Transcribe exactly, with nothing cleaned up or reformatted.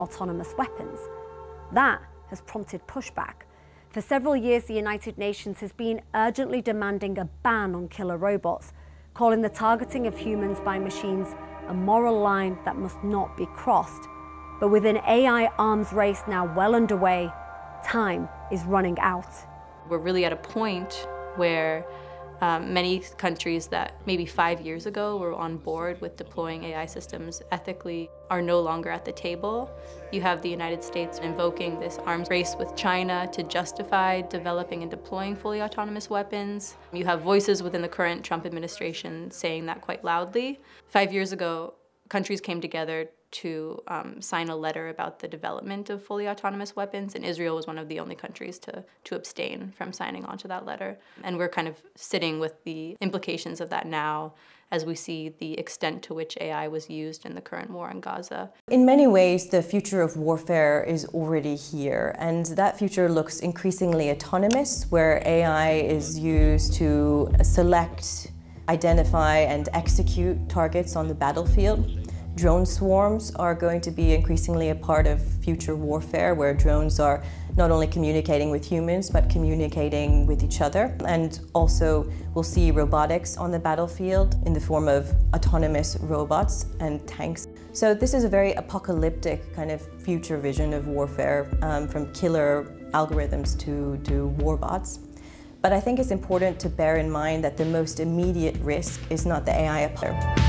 autonomous weapons. That has prompted pushback. For several years, the United Nations has been urgently demanding a ban on killer robots, calling the targeting of humans by machines a moral line that must not be crossed. But with an A I arms race now well underway, time is running out. We're really at a point where um, many countries that maybe five years ago were on board with deploying A I systems ethically are no longer at the table. You have the United States invoking this arms race with China to justify developing and deploying fully autonomous weapons. You have voices within the current Trump administration saying that quite loudly. Five years ago, countries came together to um, sign a letter about the development of fully autonomous weapons, and Israel was one of the only countries to, to abstain from signing on to that letter. And we're kind of sitting with the implications of that now as we see the extent to which A I was used in the current war in Gaza. In many ways, the future of warfare is already here, and that future looks increasingly autonomous, where A I is used to select, identify, and execute targets on the battlefield. Drone swarms are going to be increasingly a part of future warfare, where drones are not only communicating with humans, but communicating with each other. And also, we'll see robotics on the battlefield in the form of autonomous robots and tanks. So this is a very apocalyptic kind of future vision of warfare, um, from killer algorithms to, to warbots. But I think it's important to bear in mind that the most immediate risk is not the A I player.